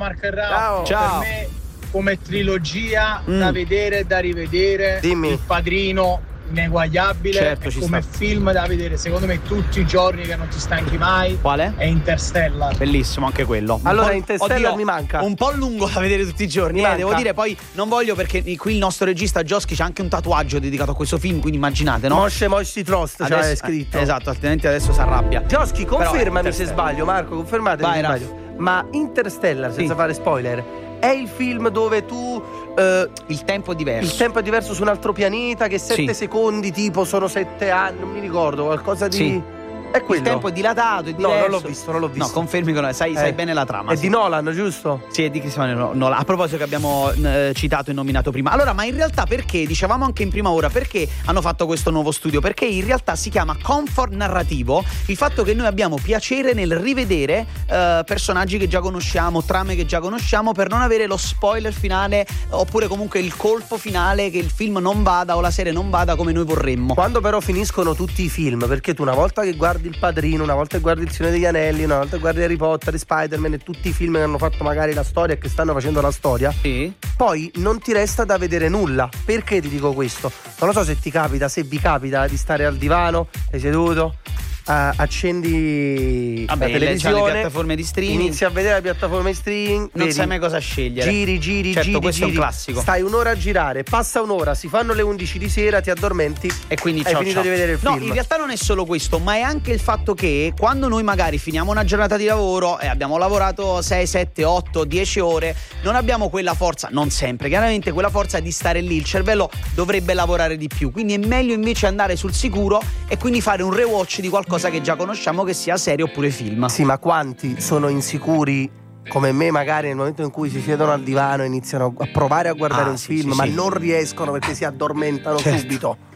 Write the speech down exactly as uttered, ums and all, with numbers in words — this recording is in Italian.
Marco e Raffa. Ciao. Ciao. Per me, come trilogia Mm. da vedere e da rivedere, Dimmi. Il Padrino ineguagliabile, Certo, e ci come sta. film da vedere secondo me tutti i giorni che non ti stanchi mai Quale? è Interstellar. Bellissimo anche quello. Un Allora, po'- Interstellar oddio, mi manca. Un po' lungo da vedere tutti i giorni, Mi eh, manca. devo dire. Poi non voglio, perché qui il nostro regista Joschi c'ha anche un tatuaggio dedicato a questo film, quindi immaginate, no? Mosce Mosci Trost, Adesso- c'è scritto. eh, esatto, altrimenti adesso si arrabbia. Joschi, Però è confermami se Interstellar. sbaglio, Marco, confermatemi Vai, se Raff. sbaglio. Ma Interstellar, senza Sì. fare spoiler, è il film dove tu eh, Il tempo è diverso. il tempo è diverso su un altro pianeta, che sette Sì. secondi tipo sono sette anni, non mi ricordo, qualcosa di... Sì. È Il quello. tempo è dilatato, è No, diverso. non l'ho visto, non l'ho visto. No, confermi che no, sai, Eh. sai bene la trama. È sì. di Nolan, giusto? Sì, è di Cristiano Nolan. A proposito che abbiamo eh, citato e nominato prima. Allora, ma in realtà perché, dicevamo anche in prima ora, perché hanno fatto questo nuovo studio? Perché in realtà si chiama comfort narrativo, il fatto che noi abbiamo piacere nel rivedere eh, personaggi che già conosciamo, trame che già conosciamo, per non avere lo spoiler finale, oppure comunque il colpo finale che il film non vada o la serie non vada come noi vorremmo. Quando però finiscono tutti i film, perché tu una volta che guardi Il Padrino, una volta che guardi Il Signore degli Anelli, una volta che guardi Harry Potter, Spider-Man e tutti i film che hanno fatto magari la storia e che stanno facendo la storia, Sì. poi non ti resta da vedere nulla. Perché ti dico questo? Non lo so se ti capita, se vi capita di stare al divano, sei seduto, eh, accendi Vabbè, la le- televisione, c'ha le piattaforme di streaming. inizi a vedere la piattaforma di streaming, Non vedi, sai mai cosa scegliere. giri, giri, Certo, giri, questo è un giri, classico. stai un'ora a girare, passa un'ora, si fanno le undici di sera, ti addormenti E quindi hai ciao, finito ciao. di vedere il No, film. in realtà non è solo questo, ma è anche il fatto che quando noi magari finiamo una giornata di lavoro e abbiamo lavorato sei, sette, otto, dieci ore, non abbiamo quella forza, non sempre, chiaramente quella forza di stare lì, il cervello dovrebbe lavorare di più, quindi è meglio invece andare sul sicuro e quindi fare un rewatch di qualcosa che già conosciamo, che sia serie oppure film. Sì, ma quanti sono insicuri come me, magari nel momento in cui si siedono al divano e iniziano a provare a guardare Ah, un sì, film, sì, ma sì. non riescono perché si addormentano Certo. subito?